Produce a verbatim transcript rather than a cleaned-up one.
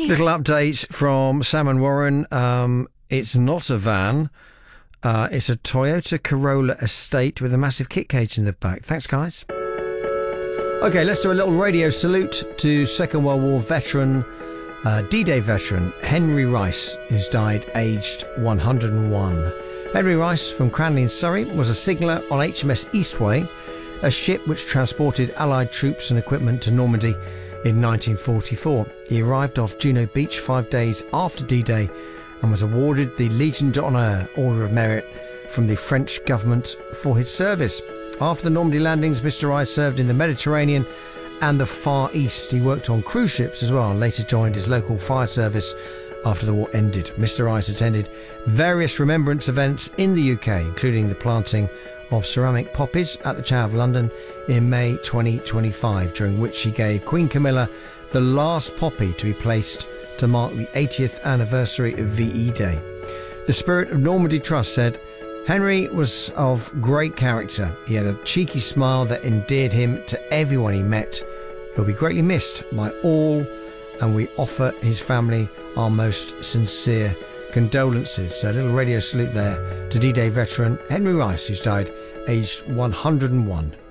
Little update from Sam and Warren. Um, it's not a van. Uh, it's a Toyota Corolla Estate with a massive kit cage in the back. Thanks, guys. OK, let's do a little radio salute to Second World War veteran, uh, D-Day veteran, Henry Rice, who's died aged one hundred and one. Henry Rice from Cranley in Surrey was a signaller on H M S Eastway, a ship which transported Allied troops and equipment to Normandy in nineteen forty-four. He arrived off Juno Beach five days after D-Day and was awarded the Legion d'Honneur Order of Merit from the French government for his service. After the Normandy landings, Mister Rice served in the Mediterranean and the Far East. He worked on cruise ships as well and later joined his local fire service after the war ended. Mister Rice attended various remembrance events in the U K, including the planting of ceramic poppies at the Tower of London in May twenty twenty-five, during which he gave Queen Camilla the last poppy to be placed to mark the eightieth anniversary of V E Day. The Spirit of Normandy Trust said, Henry was of great character. He had a cheeky smile that endeared him to everyone he met. He'll be greatly missed by all, and we offer his family our most sincere condolences. So a little radio salute there to D-Day veteran Henry Rice, who's died aged one hundred and one.